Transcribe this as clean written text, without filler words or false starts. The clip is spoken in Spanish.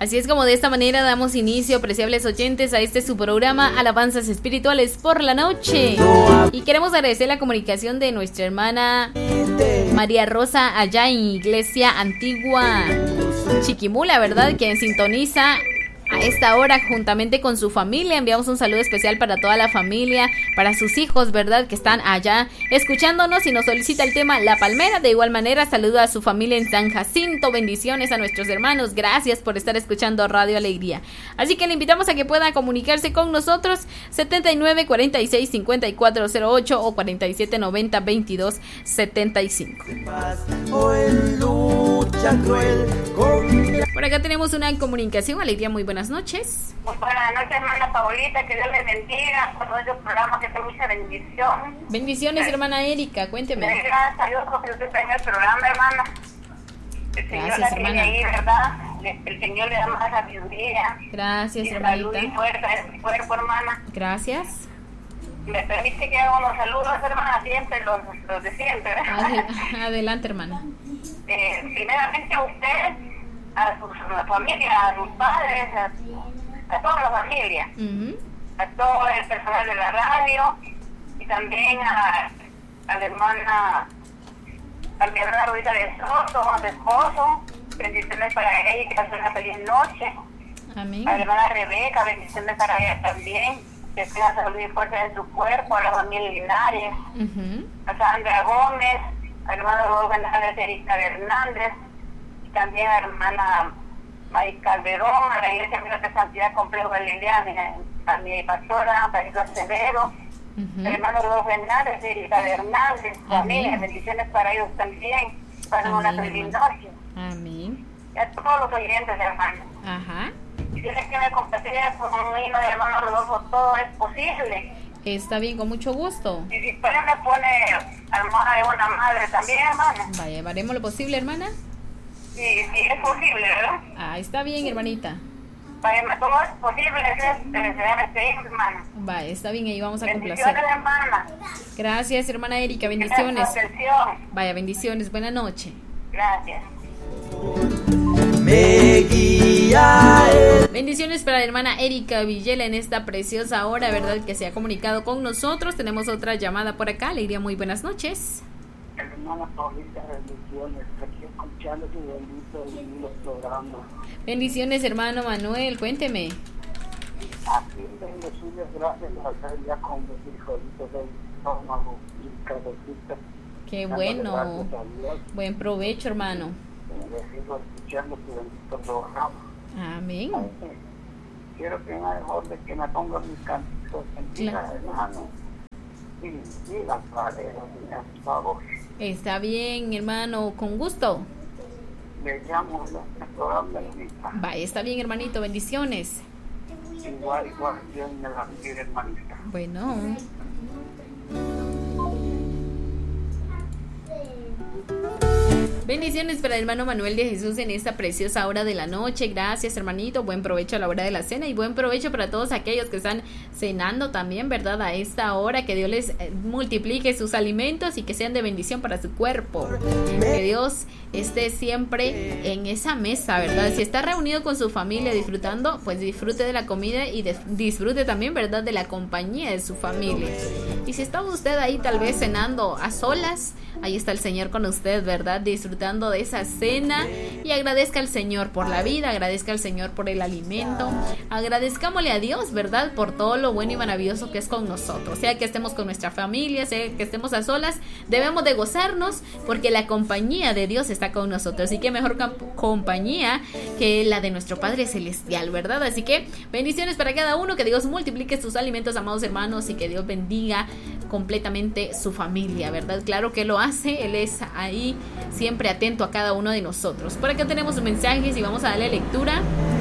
Así es como de esta manera damos inicio, apreciables oyentes, a este su programa Alabanzas Espirituales por la Noche. Y queremos agradecer la comunicación de nuestra hermana María Rosa allá en Iglesia Antigua Chiquimula, ¿verdad? Quien sintoniza a esta hora juntamente con su familia. Enviamos un saludo especial para toda la familia, para sus hijos, ¿verdad? Que están allá escuchándonos y nos solicita el tema La Palmera. De igual manera, saludo a su familia en San Jacinto. Bendiciones a nuestros hermanos. Gracias por estar escuchando Radio Alegría. Así que le invitamos a que pueda comunicarse con nosotros 79 46 54 08 o 47 90 22 75. Por acá tenemos una comunicación. Alegría, muy buenas noches. Muy buenas noches, hermana Paulita, que Dios les bendiga por nuestro programa, que tenga mucha bendición. Bendiciones, hermana Erika, cuénteme. Gracias a Dios porque usted está en el programa, hermana. El Señor Gracias, la tiene hermana. ahí, ¿verdad? El Señor le da más sabiduría. Gracias, y salud hermanita. y fuerza en su cuerpo, hermana. Gracias. Me permite que haga unos saludos, hermana, siempre, los de siempre, ¿verdad? Adelante, hermana. Primeramente a usted, a su familia, a sus padres, a toda la familia, a todo el personal de la radio y también a la hermana, a mi hermana Rosita de Soto, a su esposo. Bendiciones para ella y que pase una feliz noche. Amén. A la hermana Rebeca, bendiciones para ella también, que tenga salud y fuerza en su cuerpo. A la familia Linares, a Sandra Gómez, a hermano Rodolfo Hernández, Erika Hernández, y también a hermana May Calderón, a la Iglesia de Santidad Complejo de Liliana, a mi pastora, Patricio Acevedo, al hermano Rodolfo Hernández, Erika Hernández, familia, bendiciones para ellos también, para una feliz noche. Amén. Y a todos los oyentes, hermano. Ajá. Y tienes que me compartir con un himno de hermano Rodolfo, todo es posible. Está bien, con mucho gusto. Y si usted me pone almohada de una madre también, hermana. Vaya, haremos lo posible, hermana. Sí, es posible, ¿verdad? Ah, está bien, hermanita. Vaya, todo es posible, hermana. Vaya, está bien, ahí vamos a complacer. Bendiciones, hermana. Gracias, hermana Erika, Que bendiciones. tenga protección. Vaya, bendiciones, buena noche. Gracias. Bendiciones para la hermana Erika Villela en esta preciosa hora, ¿verdad? Que se ha comunicado con nosotros. Tenemos otra llamada por acá. Alegría, muy buenas noches. Hermana Paulita, bendiciones. Aquí escuchando su bendito y lindo programa. Bendiciones, hermano Manuel, cuénteme. Aquí bendecidas, gracias a Dios, ya con mis hijos del estómago y cabecita. Qué Dándole bueno. gracias a Dios. Buen provecho, hermano. Les sigo escuchando su bendito programa. Amén. Quiero que me mejor de que me ponga mis cantitos en vida, Claro. hermano. Y las paredes, por favor. Está bien, hermano, con gusto. Le llamo el programa de mi hija. Vaya, está bien, hermanito, bendiciones. Igual, Dios me la bendiga, hermanita. Bueno. Bendiciones para el hermano Manuel de Jesús en esta preciosa hora de la noche. Gracias, hermanito. Buen provecho a la hora de la cena y buen provecho para todos aquellos que están cenando también, ¿verdad? A esta hora, que Dios les multiplique sus alimentos y que sean de bendición para su cuerpo. Que Dios esté siempre en esa mesa, ¿verdad? Si está reunido con su familia disfrutando, pues disfrute de la comida y disfrute también, ¿verdad? De la compañía de su familia. Y si está usted ahí tal vez cenando a solas, ahí está el Señor con usted, ¿verdad? Disfrutando de esa cena y agradezca al Señor por la vida, agradezca al Señor por el alimento, agradezcámosle a Dios, ¿verdad? Por todo lo bueno y maravilloso que es con nosotros, sea que estemos con nuestra familia, sea que estemos a solas, debemos de gozarnos porque la compañía de Dios está con nosotros y qué mejor compañía que la de nuestro Padre Celestial, ¿verdad? Así que bendiciones para cada uno, que Dios multiplique sus alimentos, amados hermanos, y que Dios bendiga completamente su familia, ¿verdad? Claro que lo hace, Él es ahí siempre atento a cada uno de nosotros. Por acá tenemos mensajes y vamos a darle lectura.